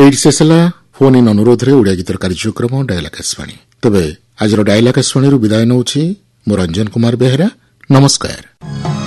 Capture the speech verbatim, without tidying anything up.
ଏଇଠି ଶେଷ ହେଲା ଫୋନ୍ ଇନ୍ ଅନୁରୋଧରେ ଓଡ଼ିଆ ଗୀତର କାର୍ଯ୍ୟକ୍ରମ ଡାଏଲ୍ ଆକାଶବାଣୀ। ତେବେ ଆଜିର ଡାଏଲ୍ ଆକାଶବାଣୀରୁ ବିଦାୟ ନେଉଛି ମୁଁ ରଞ୍ଜନ କୁମାର ବେହେରା। ନମସ୍କାର।